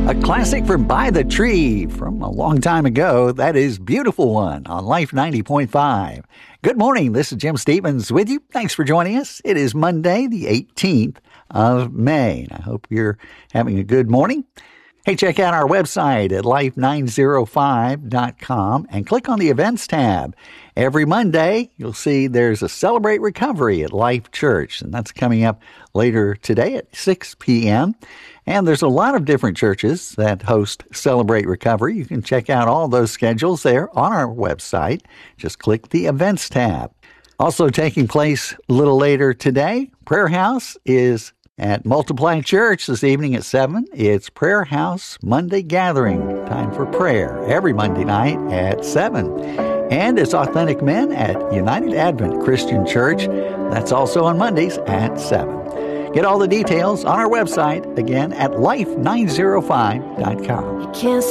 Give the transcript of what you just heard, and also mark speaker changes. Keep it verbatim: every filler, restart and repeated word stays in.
Speaker 1: A classic from By the Tree from a long time ago. That is Beautiful One on Life ninety point five. Good morning. This is Jim Stevens with you. Thanks for joining us. It is Monday, the eighteenth of May. I hope you're having a good morning. Hey, check out our website at life nine oh five dot com and click on the events tab. Every Monday, you'll see there's a Celebrate Recovery at Life Church, and that's coming up later today at six p.m. And there's a lot of different churches that host Celebrate Recovery. You can check out all those schedules there on our website. Just click the Events tab. Also taking place a little later today, Prayer House is at Multiply Church this evening at seven. It's Prayer House Monday Gathering. Time for prayer every Monday night at seven. And it's Authentic Men at United Advent Christian Church. That's also on Mondays at seven. Get all the details on our website, again, at life nine oh five dot com.